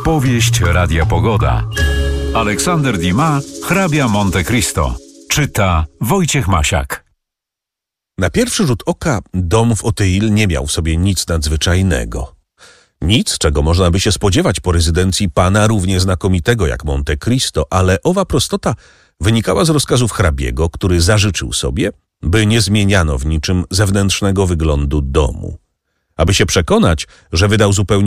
Powieść Radia Pogoda. Aleksander Dumas, hrabia Monte Cristo. Czyta Wojciech Masiak. Na pierwszy rzut oka dom w Auteuil nie miał w sobie nic nadzwyczajnego. Nic, czego można by się spodziewać po rezydencji pana równie znakomitego jak Monte Cristo, ale owa prostota wynikała z rozkazów hrabiego, który zażyczył sobie, by nie zmieniano w niczym zewnętrznego wyglądu domu. Aby się przekonać, że wydał zupełnie